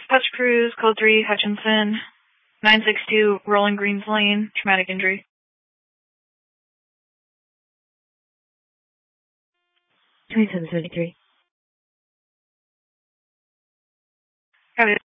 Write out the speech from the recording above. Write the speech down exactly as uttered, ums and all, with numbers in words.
Hutch Cruise, Code three, Hutchinson, nine six two, Rolling Greens Lane, traumatic injury. twenty-seven seventy-three. Got it.